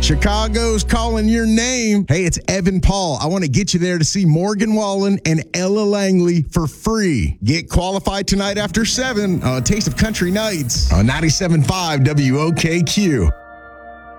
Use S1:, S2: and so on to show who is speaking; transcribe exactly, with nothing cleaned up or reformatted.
S1: Chicago's calling your name. Hey, it's Evan Paul. I want to get you there to see Morgan Wallen and Ella Langley for free. Get qualified tonight after seven on Taste of Country Nights on ninety-seven point five W O K Q.